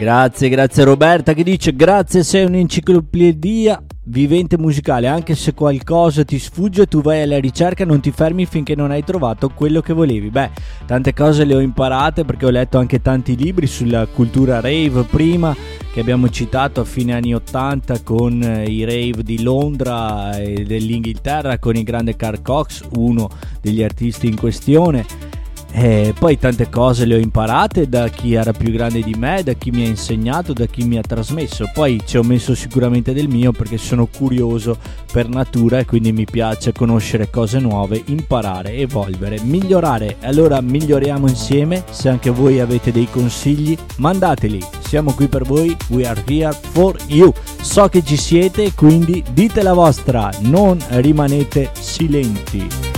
Grazie Roberta che dice: grazie, sei un'enciclopedia vivente musicale, anche se qualcosa ti sfugge tu vai alla ricerca, non ti fermi finché non hai trovato quello che volevi. Beh, tante cose le ho imparate perché ho letto anche tanti libri sulla cultura rave prima, che abbiamo citato a fine anni 80 con i rave di Londra e dell'Inghilterra con il grande Carl Cox, uno degli artisti in questione. E poi tante cose le ho imparate da chi era più grande di me, da chi mi ha insegnato, da chi mi ha trasmesso. Poi ci ho messo sicuramente del mio perché sono curioso per natura e quindi mi piace conoscere cose nuove, imparare, evolvere, migliorare. Allora miglioriamo insieme. Se anche voi avete dei consigli, mandateli, siamo qui per voi, we are here for you. So che ci siete, quindi dite la vostra, non rimanete silenti.